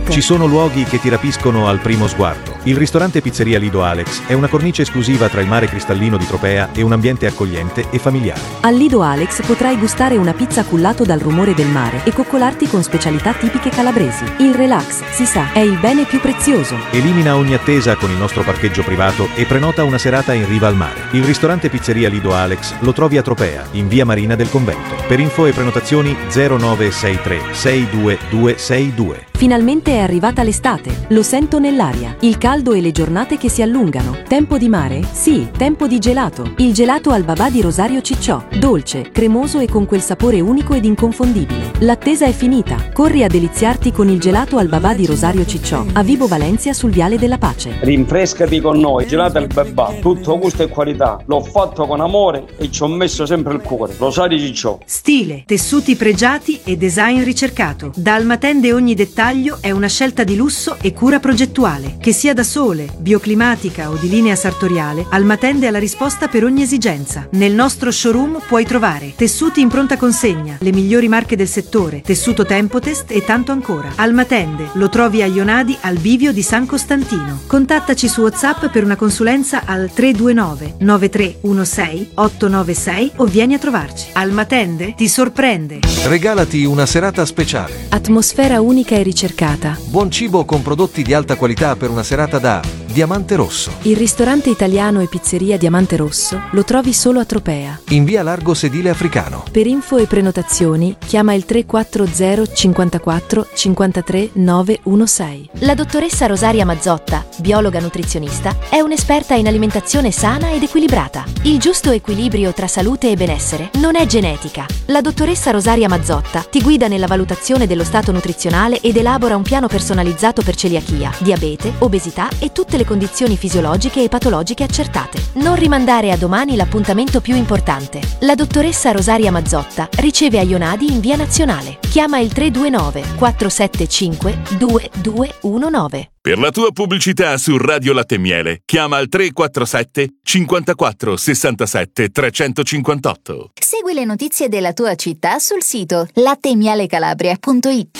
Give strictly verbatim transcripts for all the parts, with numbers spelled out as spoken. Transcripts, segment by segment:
it. Ci sono luoghi che ti rapiscono al primo sguardo. Il ristorante Pizzeria Lido Alex è una cornice esclusiva tra il mare cristallino di Tropea e un ambiente accogliente e familiare. Al Lido Alex potrai gustare una pizza cullato dal rumore del mare e coccolarti con specialità tipiche calabresi. Il relax, si sa, è il bene più prezioso. Elimina ogni attesa con il nostro parcheggio privato e prenota una serata in riva al mare. Il ristorante Pizzeria Lido Alex lo trovi a Tropea, in via Marina del Convento. Per info e prenotazioni zero nove sei tre sei due due sei due. Finalmente è arrivata l'estate, lo sento nell'aria. Il caldo e le giornate che si allungano. Tempo di mare? Sì, tempo di gelato. Il gelato al babà di Rosario Cicciò. Dolce, cremoso e con quel sapore unico ed inconfondibile. L'attesa è finita. Corri a deliziarti con il gelato al babà di Rosario Cicciò, a Vibo Valencia sul Viale della Pace. Rinfrescati con noi, gelato al babà, tutto gusto e qualità. L'ho fatto con amore e ci ho messo sempre il cuore. Rosario Cicciò. Stile, tessuti pregiati e design ricercato. Da Almatende ogni dettaglio è una scelta di lusso e cura progettuale. Che sia da sole, bioclimatica o di linea sartoriale, Almatende ha la risposta per ogni esigenza. Nel nostro showroom puoi trovare tessuti in pronta consegna, le migliori marche del settore, tessuto Tempotest e tanto ancora. Almatende lo trovi a Ionadi al bivio di San Costantino. Contattaci su WhatsApp per una consulenza al tre due nove nove tre uno sei otto nove sei o vieni a trovarci. Almatende ti sorprende. Regalati una serata speciale. Atmosfera unica e ricercata. Buon cibo con prodotti di alta qualità per una serata da Diamante Rosso. Il ristorante italiano e pizzeria Diamante Rosso lo trovi solo a Tropea. In via Largo Sedile Africano. Per info e prenotazioni chiama il tre quattro zero cinquantaquattro cinquantatré novecentosessantasei. La dottoressa Rosaria Mazzotta, biologa nutrizionista, è un'esperta in alimentazione sana ed equilibrata. Il giusto equilibrio tra salute e benessere non è genetica. La dottoressa Rosaria Mazzotta ti guida nella valutazione dello stato nutrizionale ed elabora un piano personalizzato per celiachia, diabete, obesità e tutte le condizioni fisiologiche e patologiche accertate. Non rimandare a domani l'appuntamento più importante. La dottoressa Rosaria Mazzotta riceve a Ionadi in via Nazionale. Chiama il tre due nove quattro sette cinque due due uno nove. Per la tua pubblicità su Radio Latte e Miele, chiama al tre quattro sette cinquantaquattro sessantasette trecentocinquantotto. Segui le notizie della tua città sul sito latte e miele calabria punto it.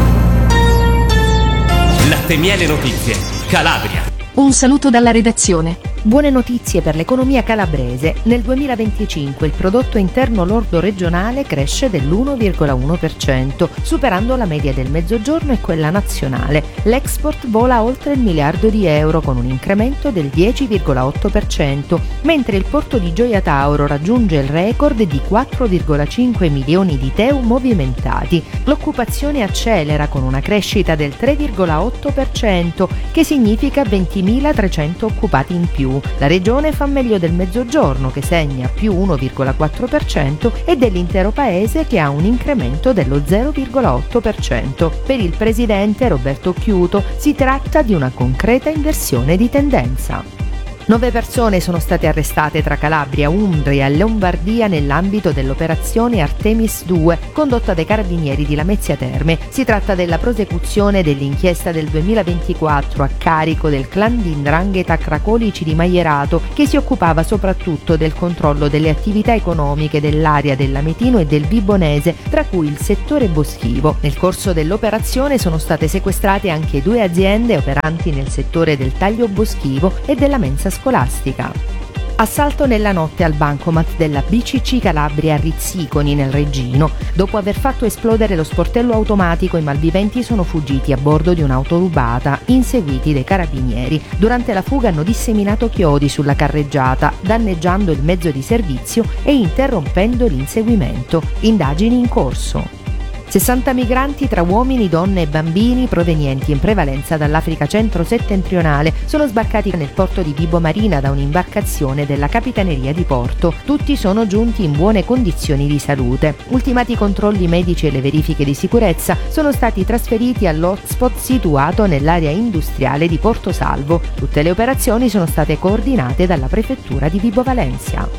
Latte e Miele Notizie, Calabria. Un saluto dalla redazione. Buone notizie per l'economia calabrese. Nel duemilaventicinque il prodotto interno lordo regionale cresce dell'uno virgola uno per cento, superando la media del Mezzogiorno e quella nazionale. L'export vola oltre il miliardo di euro con un incremento del dieci virgola otto per cento, mentre il porto di Gioia Tauro raggiunge il record di quattro virgola cinque milioni di T E U movimentati. L'occupazione accelera con una crescita del tre virgola otto per cento, che significa ventimilatrecento occupati in più. La regione fa meglio del Mezzogiorno, che segna più uno virgola quattro per cento, e dell'intero paese, che ha un incremento dello zero virgola otto per cento. Per il presidente Roberto Chiuto si tratta di una concreta inversione di tendenza. Nove persone sono state arrestate tra Calabria, Umbria e Lombardia nell'ambito dell'operazione Artemis due, condotta dai carabinieri di Lamezia Terme. Si tratta della prosecuzione dell'inchiesta del duemilaventiquattro a carico del clan di 'ndrangheta Cracolici di Maierato, che si occupava soprattutto del controllo delle attività economiche dell'area dell'Ametino e del Vibonese, tra cui il settore boschivo. Nel corso dell'operazione sono state sequestrate anche due aziende operanti nel settore del taglio boschivo e della mensa scolastica. Assalto nella notte al bancomat della B C C Calabria a Rizziconi nel Reggino. Dopo aver fatto esplodere lo sportello automatico, i malviventi sono fuggiti a bordo di un'auto rubata, inseguiti dai carabinieri. Durante la fuga hanno disseminato chiodi sulla carreggiata, danneggiando il mezzo di servizio e interrompendo l'inseguimento. Indagini in corso. sessanta migranti tra uomini, donne e bambini provenienti in prevalenza dall'Africa centro-settentrionale sono sbarcati nel porto di Vibo Marina da un'imbarcazione della Capitaneria di Porto. Tutti sono giunti in buone condizioni di salute. Ultimati i controlli medici e le verifiche di sicurezza, sono stati trasferiti all'hotspot situato nell'area industriale di Porto Salvo. Tutte le operazioni sono state coordinate dalla Prefettura di Vibo Valencia.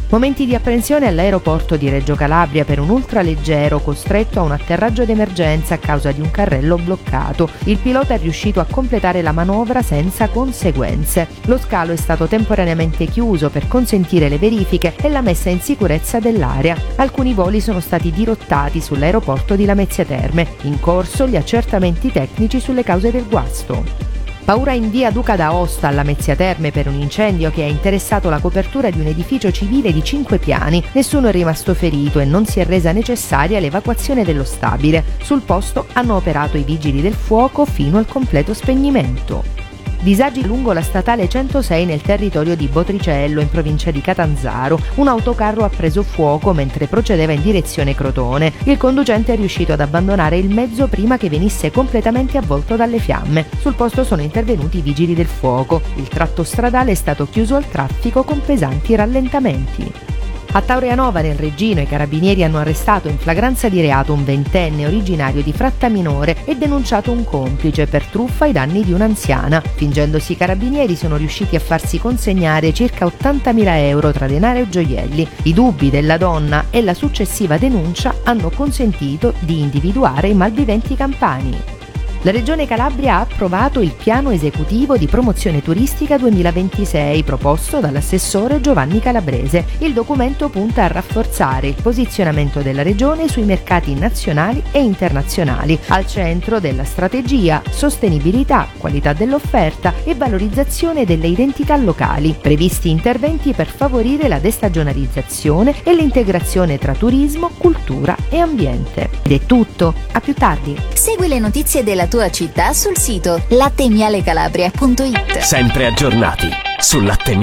Momenti di apprensione all'aeroporto di Reggio Calabria per un ultraleggero costretto a un atterraggio d'emergenza a causa di un carrello bloccato. Il pilota è riuscito a completare la manovra senza conseguenze. Lo scalo è stato temporaneamente chiuso per consentire le verifiche e la messa in sicurezza dell'area. Alcuni voli sono stati dirottati sull'aeroporto di Lamezia Terme. In corso gli accertamenti tecnici sulle cause del guasto. Paura in via Duca d'Aosta alla Lamezia Terme per un incendio che ha interessato la copertura di un edificio civile di cinque piani. Nessuno è rimasto ferito e non si è resa necessaria l'evacuazione dello stabile. Sul posto hanno operato i vigili del fuoco fino al completo spegnimento. Disagi lungo la statale centosei nel territorio di Botricello, in provincia di Catanzaro. Un autocarro ha preso fuoco mentre procedeva in direzione Crotone. Il conducente è riuscito ad abbandonare il mezzo prima che venisse completamente avvolto dalle fiamme. Sul posto sono intervenuti i vigili del fuoco. Il tratto stradale è stato chiuso al traffico con pesanti rallentamenti. A Taurianova, nel Reggino, i carabinieri hanno arrestato in flagranza di reato un ventenne originario di Frattaminore e denunciato un complice per truffa ai danni di un'anziana. Fingendosi carabinieri sono riusciti a farsi consegnare circa ottantamila euro tra denaro e gioielli. I dubbi della donna e la successiva denuncia hanno consentito di individuare i malviventi campani. La Regione Calabria ha approvato il piano esecutivo di promozione turistica duemilaventisei proposto dall'assessore Giovanni Calabrese. Il documento punta a rafforzare il posizionamento della Regione sui mercati nazionali e internazionali. Al centro della strategia, sostenibilità, qualità dell'offerta e valorizzazione delle identità locali. Previsti interventi per favorire la destagionalizzazione e l'integrazione tra turismo, cultura e ambiente. Ed è tutto. A più tardi. Segui le notizie della tua città sul sito latte miele calabria punto it. Sempre aggiornati su Latte Miele.